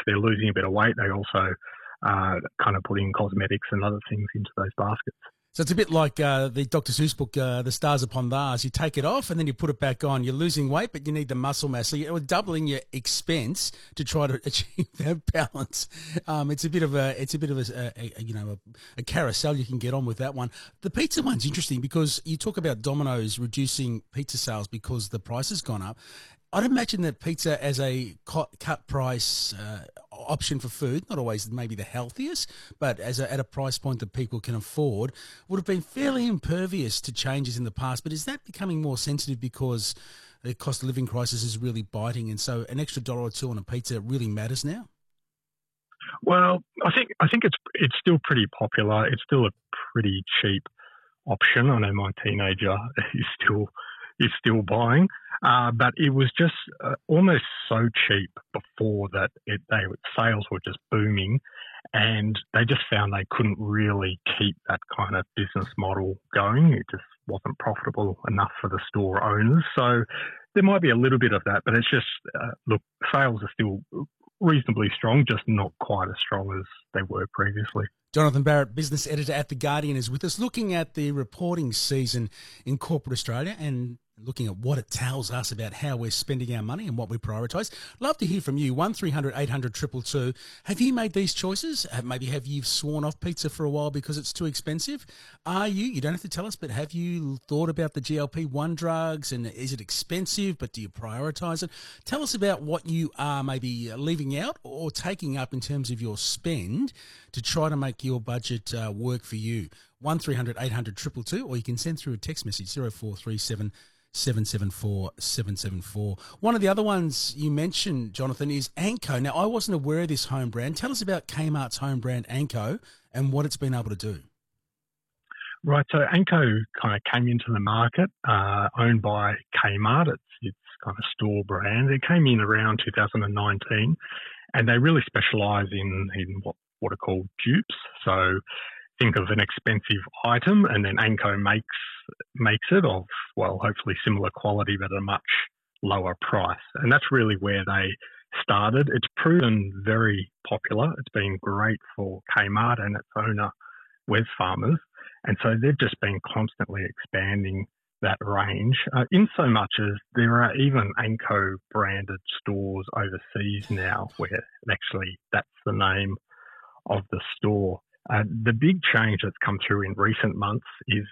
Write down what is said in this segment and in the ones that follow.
they're losing a bit of weight, they also kind of put in cosmetics and other things into those baskets. So it's a bit like the Dr. Seuss book, The Stars Upon Mars. You take it off and then you put it back on. You're losing weight, but you need the muscle mass. So you're doubling your expense to try to achieve that balance. It's a bit of a carousel you can get on with that one. The pizza one's interesting because you talk about Domino's reducing pizza sales because the price has gone up. I'd imagine that pizza as a cut price option for food, not always maybe the healthiest, but at a price point that people can afford, would have been fairly impervious to changes in the past. But is that becoming more sensitive because the cost of living crisis is really biting, and so an extra $1 or $2 on a pizza really matters now? Well, I think it's still pretty popular. It's still a pretty cheap option. I know my teenager is still buying, but it was just almost so cheap before that sales were just booming, and they just found they couldn't really keep that kind of business model going. It just wasn't profitable enough for the store owners. So there might be a little bit of that, but it's just sales are still reasonably strong, just not quite as strong as they were previously. Jonathan Barrett, business editor at The Guardian, is with us, looking at the reporting season in corporate Australia and looking at what it tells us about how we're spending our money and what we prioritise. Love to hear from you. 1300 800 222. Have you made these choices? Maybe have you sworn off pizza for a while because it's too expensive? You don't have to tell us, but have you thought about the GLP-1 drugs, and is it expensive, but do you prioritise it? Tell us about what you are maybe leaving out or taking up in terms of your spend to try to make your budget work for you. 1300 800 222, or you can send through a text message 0437 774 774. One of the other ones you mentioned, Jonathan, is Anko. Now, I wasn't aware of this home brand. Tell us about Kmart's home brand Anko and what it's been able to do. Right, so Anko kind of came into the market, owned by Kmart. It's kind of store brand. It came in around 2019, and they really specialise in what are called dupes. So think of an expensive item, and then Anko makes it of, well, hopefully similar quality but at a much lower price. And that's really where they started. It's proven very popular. It's been great for Kmart and its owner, Wesfarmers. And so they've just been constantly expanding that range, in so much as there are even Anko branded stores overseas now where actually that's the name of the store. The big change that's come through in recent months is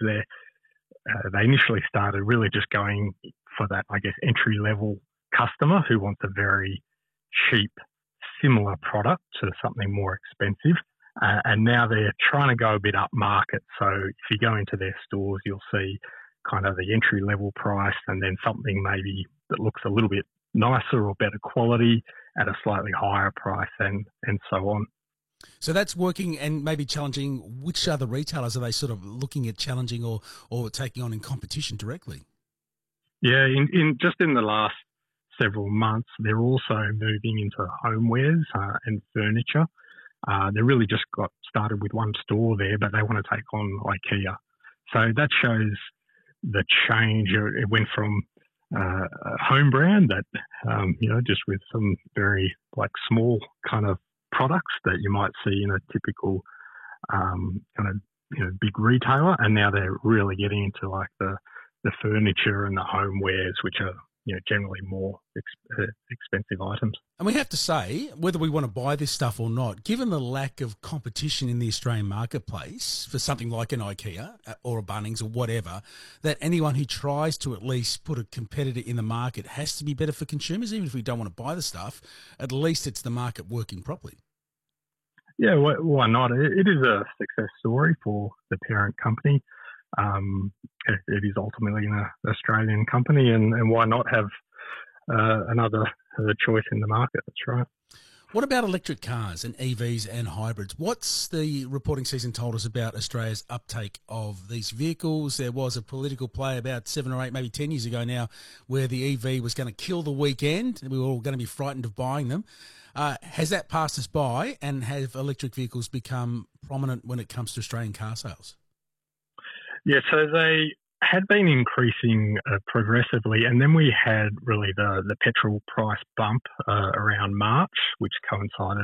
they initially started really just going for that, I guess, entry-level customer who wants a very cheap, similar product to something more expensive. And now they're trying to go a bit up market. So if you go into their stores, you'll see kind of the entry-level price and then something maybe that looks a little bit nicer or better quality at a slightly higher price and so on. So that's working and maybe challenging. Which other retailers are they sort of looking at challenging or taking on in competition directly? Yeah, in the last several months, they're also moving into homewares and furniture. They really just got started with one store there, but they want to take on IKEA. So that shows the change. It went from a home brand that, just with some very small kind of products that you might see in a typical big retailer, and now they're really getting into the furniture and the homewares, which are generally more expensive items. And we have to say, whether we want to buy this stuff or not, given the lack of competition in the Australian marketplace for something like an IKEA or a Bunnings or whatever, that anyone who tries to at least put a competitor in the market has to be better for consumers. Even if we don't want to buy the stuff, at least it's the market working properly. Yeah, why not? It is a success story for the parent company. It is ultimately an Australian company, and why not have another choice in the market? That's right. What about electric cars and EVs and hybrids? What's the reporting season told us about Australia's uptake of these vehicles? There was a political play about 7 or 8, maybe 10 years ago now, where the EV was going to kill the weekend. We were all going to be frightened of buying them. Has that passed us by, and have electric vehicles become prominent when it comes to Australian car sales? Yeah, so they had been increasing progressively, and then we had really the petrol price bump around March, which coincided